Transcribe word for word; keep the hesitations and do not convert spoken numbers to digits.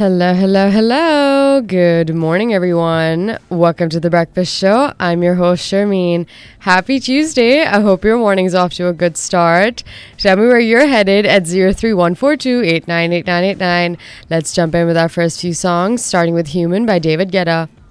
Hello, hello, hello. Good morning, everyone. Welcome to The Breakfast Show. I'm your host, Sharmeen. Happy Tuesday. I hope your morning's off to a good start. Tell me where you're headed at zero three one four two eight nine eight nine eight nine. Let's jump in with our first few songs, starting with Human by David Guetta.